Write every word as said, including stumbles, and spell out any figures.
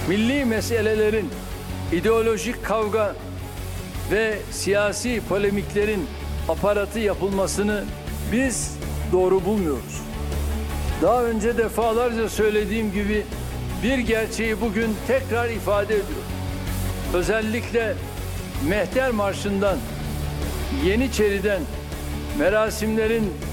milli meselelerin ideolojik kavga ve siyasi polemiklerin aparatı yapılmasını biz doğru bulmuyoruz. Daha önce defalarca söylediğim gibi bir gerçeği bugün tekrar ifade ediyorum. Özellikle Mehter Marşı'ndan, Yeniçeri'den, merasimlerin